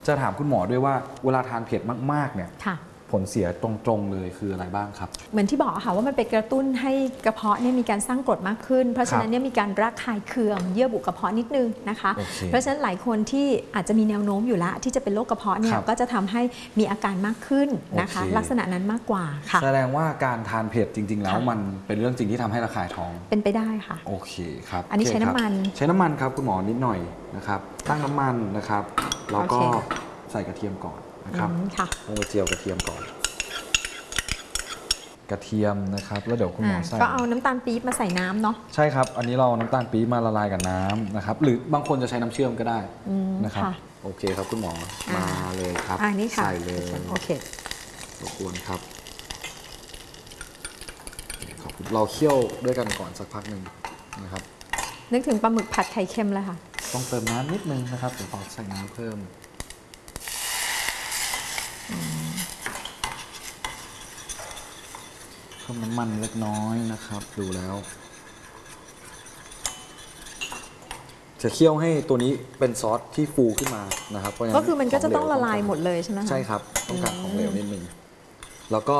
จะถามคุณหมอด้วยว่าเวลาทานเผ็ดมากๆเนี่ยค่ะผลเสียตรงๆเลยคืออะไรบ้างครับเหมือนที่บอกค่ะว่ามันไปกระตุ้นให้กระเพาะเนี่ยมีการสร้างกรดมากขึ้น เพราะฉะนั้นเนี่ยมีการระคายเคืองเยื่อบุกระเพาะนิดนึงนะคะโอเคเพราะฉะนั้นหลายคนที่อาจจะมีแนวโน้มอยู่แล้วที่จะเป็นโรคกระเพาะเนี่ยครับก็จะทำให้มีอาการมากขึ้นนะคะโอเคลักษณะนั้นมากกว่าค่ะแสดงว่าการทานเผ็ดจริงๆแล้วค่ะมันเป็นเรื่องจริงที่ทำให้ระคายท้องเป็นไปได้ค่ะโอเคครับอันนี้โเคใช้น้ำมันครับใช้น้ำมันครับคุณหมอนิดหน่อยนะครับตั้งน้ำมันนะครับแล้วก็โอเคใส่กระเทียมก่อนนะครับค่ะลงไปเจียวกระเทียมก่อน กระเทียมนะครับแล้วเดี๋ยวคุณหมอใส่ก็เอาน้ำตาลปี๊บมาใส่น้ำเนาะใช่ครับอันนี้เราเอาน้ำตาลปี๊บมาละลายกับน้ำนะครับหรือบางคนจะใช้น้ำเชื่อมก็ได้นะครับค่ะโอเคครับคุณหมอมาเลยครับนี่ค่ะใส่เลยโอเครบกวนครับขอบคุณเราเคี่ยวด้วยกันก่อนสักพักหนึ่งนะครับนึกถึงปลาหมึกผัดไข่เค็มเลยค่ะต้องเติมน้ำนิดนึงนะครับเดี๋ยวขอใส่น้ำเพิ่มเพิ่มน้ำมันเล็กน้อยนะครับดูแล้วจะเคี่ยวให้ตัวนี้เป็นซอสที่ฟูขึ้นมานะครับเพราะฉะนั้นก็คือมันก็จะต้องขเหละลายหมดเลยใช่ไหมคะใช่ครับต้องการของเหลวนิดนึงแล้วก็